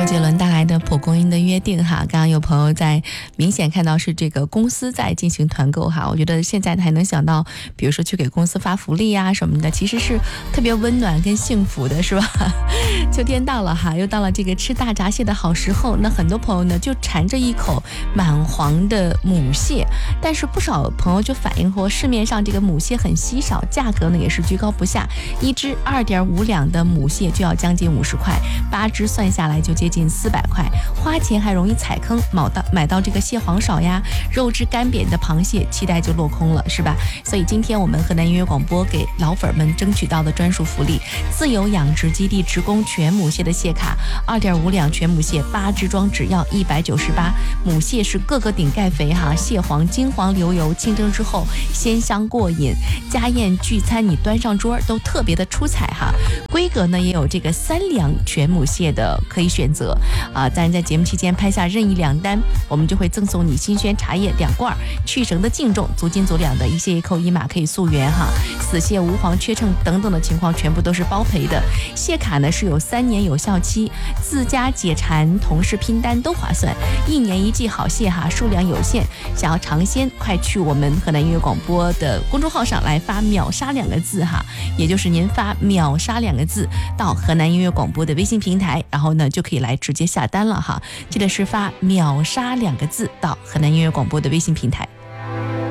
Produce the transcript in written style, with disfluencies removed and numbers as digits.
周杰伦带来的蒲公英的约定哈，刚刚有朋友在明显看到是这个公司在进行团购哈，我觉得现在还能想到，比如说去给公司发福利啊什么的，其实是特别温暖跟幸福的，是吧？秋天到了哈，又到了这个吃大闸蟹的好时候，那很多朋友呢就馋着一口满黄的母蟹，但是不少朋友就反映说，市面上这个母蟹很稀少，价格呢也是居高不下，一只2.5两的母蟹就要将近50块，8只算下来就接近400块，花钱还容易踩坑，买到这个蟹黄少呀，肉质干瘪的螃蟹，期待就落空了，是吧？所以今天我们河南音乐广播给老粉们争取到的专属福利，自由养殖基地直供全母蟹的蟹卡，2.5两全母蟹8只装只要198，母蟹是个个顶盖肥哈，蟹黄金黄流油，清蒸之后鲜香过瘾，家宴聚餐你端上桌都特别的出彩哈。规格呢也有这个3两全母蟹的可以选择啊，当然在节目期间拍下任意2单，我们就会赠送你新鲜茶叶2罐，去绳的净重足斤足两的，一蟹一扣1码可以溯源哈，死蟹无黄缺秤等等的情况全部都是包赔的。蟹卡呢是有3年有效期，自家解馋同事拼单都划算，1年1季好蟹哈，数量有限，想要尝鲜快去我们河南音乐广播的公众号上来发秒杀2个字哈，也就是您发秒杀2个字到河南音乐广播的微信平台，然后呢就可以来直接下单了哈，记得是发秒杀2个字到河南音乐广播的微信平台。